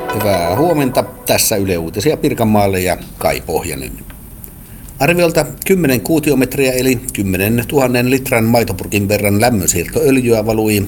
Hyvää huomenta. Tässä Yle Uutisia Pirkanmaalle ja Kai Pohjanen. Arviolta 10 kuutiometriä eli 10 000 litran maitopurkin verran lämmönsiirtoöljyä valui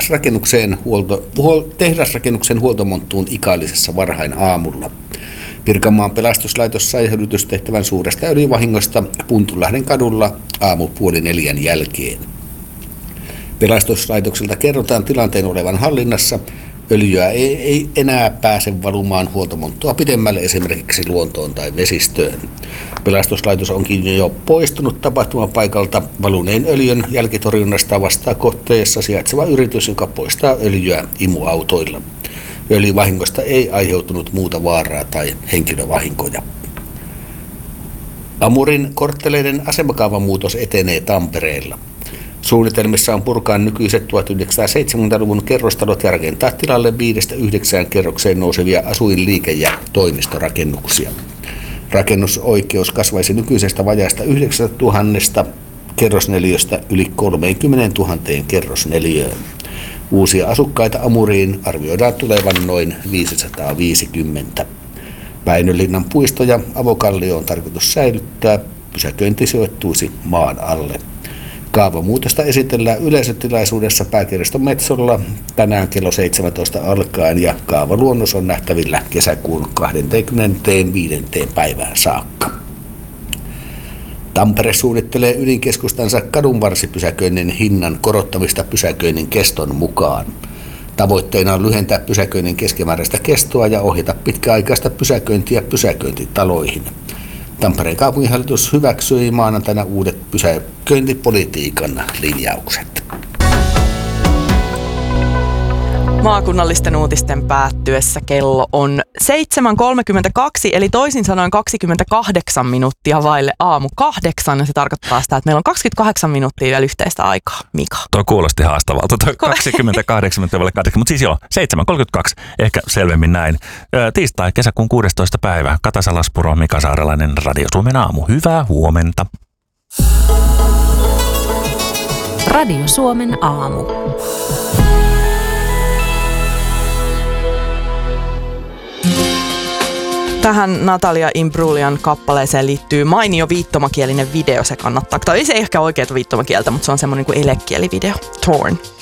tehdasrakennuksen huoltomonttuun Ikaalisessa varhain aamulla. Pirkanmaan pelastuslaitos sai hälytystehtävän suuresta öljyvahingosta Puntunlahden kadulla aamu 3:30 jälkeen. Pelastuslaitokselta kerrotaan tilanteen olevan hallinnassa. Öljyä ei enää pääse valumaan huoltomonttua pidemmälle esimerkiksi luontoon tai vesistöön. Pelastuslaitos onkin jo poistunut tapahtumapaikalta. Valuneen öljyn jälkitorjunnasta vastaa kohteessa sijaitseva yritys, joka poistaa öljyä imuautoilla. Öljyvahingosta ei aiheutunut muuta vaaraa tai henkilövahinkoja. Amurin kortteleiden asemakaavamuutos etenee Tampereella. Suunnitelmissa on purkaa nykyiset 1970-luvun kerrostalot ja rakentaa tilalle 5-9 kerrokseen nousevia asuin-, liike- ja toimistorakennuksia. Rakennusoikeus kasvaisi nykyisestä vajaasta 9 000 kerrosneliöstä yli 30 000 kerrosneliöön. Uusia asukkaita Amuriin arvioidaan tulevan noin 550. Väinönlinnan puisto ja avokallio on tarkoitus säilyttää. Pysäköinti sijoittuisi maan alle. Kaavamuutosta esitellään yleisötilaisuudessa Pääkirjaston Metsolla tänään kello 17 alkaen ja kaavaluonnos on nähtävillä kesäkuun 25. päivään saakka. Tampere suunnittelee ydinkeskustansa kadunvarsipysäköinnin hinnan korottamista pysäköinnin keston mukaan. Tavoitteena on lyhentää pysäköinnin keskimääräistä kestoa ja ohjata pitkäaikaista pysäköintiä pysäköintitaloihin. Tampereen kaupunginhallitus hyväksyi maanantaina uudet pysäköintipolitiikan linjaukset. Maakunnallisten uutisten päättyessä kello on 7.32, eli toisin sanoen 28 minuuttia vaille aamu 8. Ja se tarkoittaa sitä, että meillä on 28 minuuttia vielä yhteistä aikaa. Mika. Tuo kuulosti haastavalta, tuo 28 minuuttia vaille 8, mutta siis joo, 7.32, ehkä selvemmin näin. Tiistai, kesäkuun 16. päivä, Kata Salaspuro, Mika Saarelainen, Radio Suomen aamu. Hyvää huomenta. Radio Suomen aamu. Tähän Natalia Imbrulian kappaleeseen liittyy mainio viittomakielinen video, se kannattaa. Tai ei se ehkä oikeaa viittomakieltä, mutta se on semmoinen kuin elekielivideo. Torn.